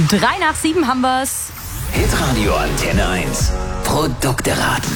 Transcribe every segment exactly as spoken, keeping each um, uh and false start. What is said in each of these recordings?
Drei nach sieben haben wir's. Hitradio Antenne eins. Produkte raten.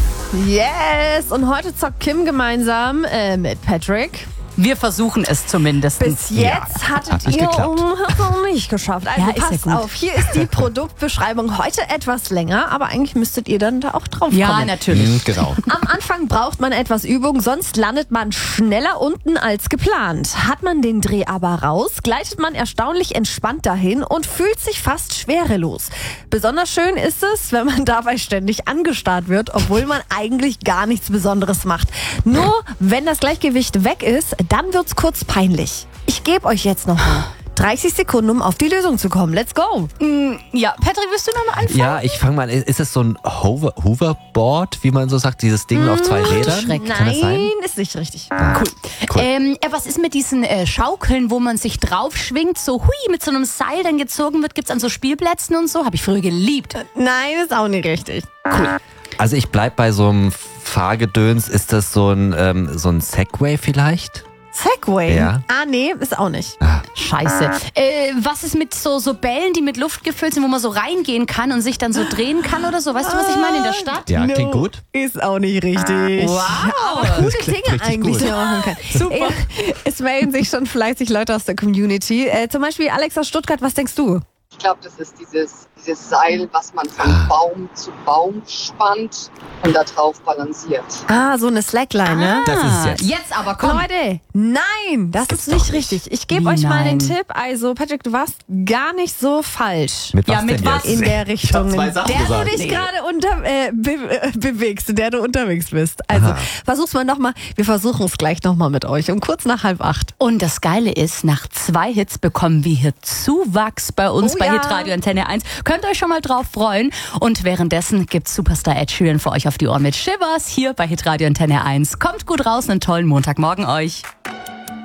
Yes! Und heute zockt Kim gemeinsam äh, mit Patrick. Wir versuchen es zumindest. Bis jetzt Ja, hattet hat nicht ihr geklappt. um, hat's noch nicht geschafft. Also Ja, ist ja passt gut. auf, hier ist die Produktbeschreibung. Heute etwas länger, aber eigentlich müsstet ihr dann da auch drauf kommen. Ja, natürlich. Mhm, genau. Am Anfang braucht man etwas Übung, sonst landet man schneller unten als geplant. Hat man den Dreh aber raus, gleitet man erstaunlich entspannt dahin und fühlt sich fast schwerelos. Besonders schön ist es, wenn man dabei ständig angestarrt wird, obwohl man eigentlich gar nichts Besonderes macht. Nur wenn das Gleichgewicht weg ist, dann wird's kurz peinlich. Ich gebe euch jetzt noch mal dreißig Sekunden, um auf die Lösung zu kommen. Let's go! Ja, Patrick, willst du nochmal anfangen? Ja, ich fange mal an. Ist es so ein Hover Hoverboard, wie man so sagt? Dieses Ding auf zwei Rädern? Schreck. Kann das sein? Nein, ist nicht richtig. Cool. Cool. Ähm, äh, was ist mit diesen äh, Schaukeln, wo man sich drauf schwingt, so hui, mit so einem Seil dann gezogen wird? Gibt's an so Spielplätzen und so? Habe ich früher geliebt. Nein, ist auch nicht richtig. Cool. Also ich bleib bei so einem Fahrgedöns. Ist das so ein, ähm, so ein Segway vielleicht? Segway? Ja. Ah, nee, ist auch nicht. Scheiße. Äh, was ist mit so, so Bällen, die mit Luft gefüllt sind, wo man so reingehen kann und sich dann so drehen kann oder so? Weißt du, was ich meine in der Stadt? Ja, klingt gut. Ist auch nicht richtig. Wow. Aber gute klingt Dinge richtig eigentlich, gut. die man machen kann. Super. Es melden sich schon fleißig Leute aus der Community. Äh, zum Beispiel Alex aus Stuttgart, was denkst du? Ich glaube, das ist dieses, dieses Seil, was man von Baum zu Baum spannt und da drauf balanciert. Ah, so eine Slackline, ne? Das ist es jetzt. Jetzt aber komm. Leute, nein, das gibt's ist nicht doch nicht. richtig. Ich gebe Wie euch mal nein? den Tipp. Also, Patrick, du warst gar nicht so falsch. Mit was Ja, mit denn was? jetzt? In der Ich hab Richtung, zwei in Sachen der gesagt. du dich Nee. gerade unter, äh, be äh, bewegst, in der du unterwegs bist. Also, Aha. versuch's mal nochmal. Wir versuchen es gleich nochmal mit euch um kurz nach halb acht. Und das Geile ist, nach zwei Hits bekommen wir hier Zuwachs bei uns Oh bei ja. Hitradio Antenne eins. Könnt ihr euch schon mal drauf freuen. Und währenddessen gibt's Superstar Ed Sheeran für euch auf die Ohren mit Shivers hier bei Hitradio Antenne eins. Kommt gut raus, einen tollen Montagmorgen euch.